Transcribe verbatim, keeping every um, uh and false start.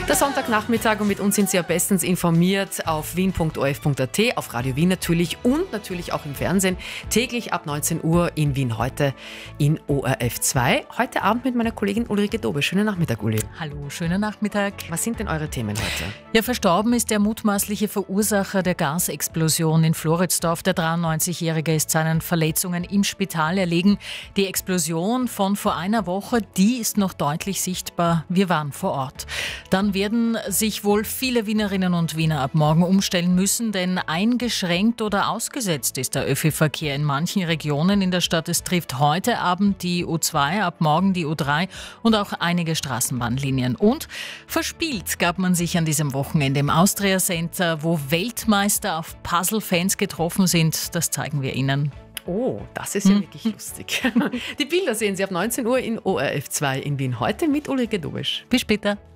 Der Sonntagnachmittag und mit uns sind Sie ja bestens informiert auf wien punkt o r f punkt a t, auf Radio Wien natürlich und natürlich auch im Fernsehen. Täglich ab neunzehn Uhr in Wien heute in O R F zwei. Heute Abend mit meiner Kollegin Ulrike Dobe. Schönen Nachmittag, Uli. Hallo, schönen Nachmittag. Was sind denn eure Themen heute? Ja, verstorben ist der mutmaßliche Verursacher der Gasexplosion in Floridsdorf. Der dreiundneunzigjährige ist seinen Verletzungen im Spital erlegen. Die Explosion von vor einer Woche, die ist noch deutlich sichtbar. Wir waren vor Ort. Dann werden sich wohl viele Wienerinnen und Wiener ab morgen umstellen müssen, denn eingeschränkt oder ausgesetzt ist der Öffi-Verkehr in manchen Regionen in der Stadt. Es trifft heute Abend die U zwei, ab morgen die U drei und auch einige Straßenbahnlinien. Und verspielt gab man sich an diesem Wochenende im Austria Center, wo Weltmeister auf Puzzle-Fans getroffen sind. Das zeigen wir Ihnen. Oh, das ist ja wirklich lustig. Die Bilder sehen Sie ab neunzehn Uhr in O R F zwei in Wien heute mit Ulrike Dobisch. Bis später.